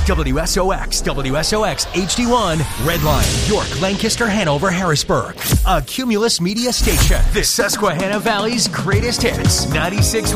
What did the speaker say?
WSOX, WSOX HD1, Redline, York, Lancaster, Hanover, Harrisburg. A Cumulus Media station. The Susquehanna Valley's greatest hits. 96.1